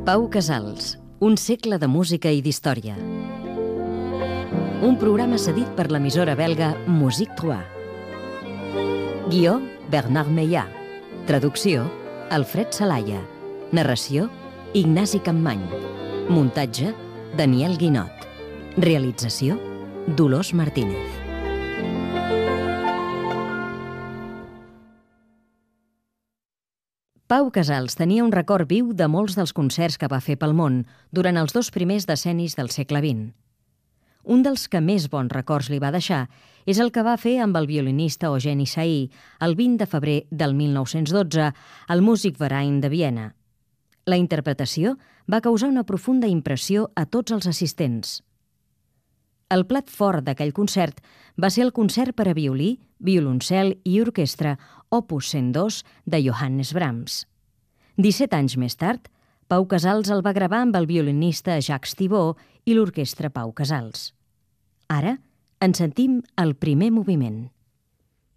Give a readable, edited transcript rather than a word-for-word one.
Pau Casals, un segle de música i d'història. Un programa cedit per l'emissora belga Musique 3. Guió, Bernard Meillà. Traducció, Alfred Salaya. Narració, Ignasi Campmany. Muntatge, Daniel Guinot. Realització, Dolors Martínez. Pau Casals tenia un record viu de molts dels concerts que va fer pel món durant els 2 primers decennis del segle XX. Un dels que més bons records li va deixar és el que va fer amb el violinista Eugeni Saí el 20 de febrer del 1912 al Musikverein de Viena. La interpretació va causar una profunda impressió a tots els assistents. El plat fort d'aquell concert va ser el concert per a violí, violoncel i orquestra Opus 102 de Johannes Brahms. 17 anys més tard, Pau Casals el va gravar amb el violinista Jacques Thibaud i l'orquestra Pau Casals. Ara en sentim el primer moviment.